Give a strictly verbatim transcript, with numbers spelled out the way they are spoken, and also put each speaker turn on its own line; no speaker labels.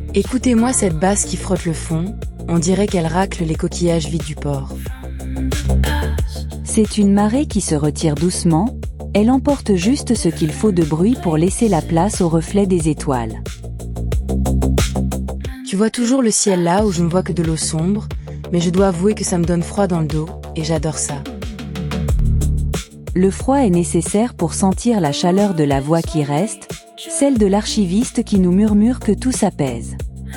Écoutez-moi cette basse qui frotte le fond, on dirait qu'elle racle les coquillages vides du port.
C'est une marée qui se retire doucement, elle emporte juste ce qu'il faut de bruit pour laisser la place au reflet des étoiles.
Tu vois toujours le ciel là où je ne vois que de l'eau sombre, mais je dois avouer que ça me donne froid dans le dos, et j'adore ça.
Le froid est nécessaire pour sentir la chaleur de la voix qui reste, celle de l'archiviste qui nous murmure que tout s'apaise.